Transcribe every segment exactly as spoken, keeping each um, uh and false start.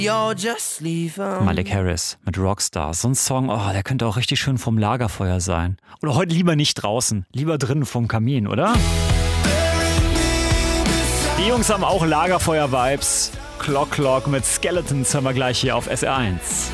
Malik Harris mit Rockstar. So ein Song, oh, der könnte auch richtig schön vom Lagerfeuer sein. Oder heute lieber nicht draußen, lieber drinnen vom Kamin, oder? Die Jungs haben auch Lagerfeuer-Vibes. Clock Clock mit Skeletons haben wir gleich hier auf S R eins.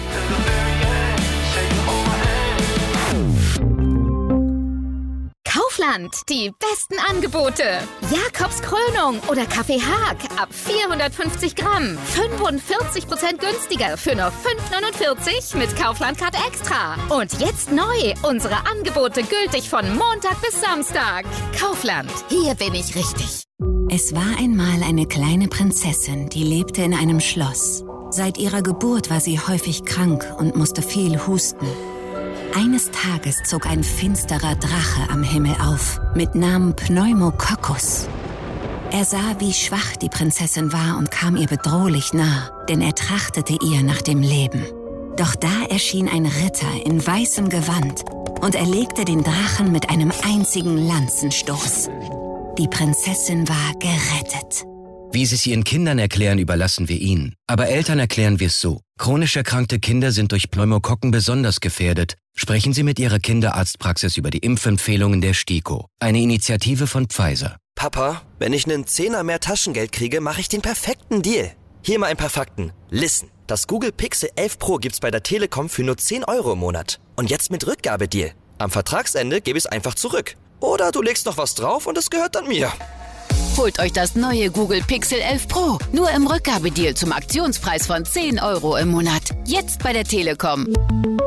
Kaufland, die besten Angebote. Jakobs Krönung oder Kaffee Haag ab vierhundertfünfzig Gramm. fünfundvierzig Prozent günstiger für nur fünf neunundvierzig mit Kaufland-Card Extra. Und jetzt neu, unsere Angebote gültig von Montag bis Samstag. Kaufland, hier bin ich richtig. Es war einmal eine kleine Prinzessin, die lebte in einem Schloss. Seit ihrer Geburt war sie häufig krank und musste viel husten. Eines Tages zog ein finsterer Drache am Himmel auf, mit Namen Pneumococcus. Er sah, wie schwach die Prinzessin war und kam ihr bedrohlich nah, denn er trachtete ihr nach dem Leben. Doch da erschien ein Ritter in weißem Gewand und erlegte den Drachen mit einem einzigen Lanzenstoß. Die Prinzessin war gerettet. Wie Sie es Ihren Kindern erklären, überlassen wir Ihnen. Aber Eltern erklären wir es so. Chronisch erkrankte Kinder sind durch Pneumokokken besonders gefährdet. Sprechen Sie mit Ihrer Kinderarztpraxis über die Impfempfehlungen der STIKO. Eine Initiative von Pfizer. Papa, wenn ich einen Zehner mehr Taschengeld kriege, mache ich den perfekten Deal. Hier mal ein paar Fakten. Listen, das Google Pixel elf Pro gibt's bei der Telekom für nur zehn Euro im Monat. Und jetzt mit Rückgabedeal. Am Vertragsende gebe ich es einfach zurück. Oder du legst noch was drauf und es gehört dann mir. Holt euch das neue Google Pixel elf Pro. Nur im Rückgabedeal zum Aktionspreis von zehn Euro im Monat. Jetzt bei der Telekom.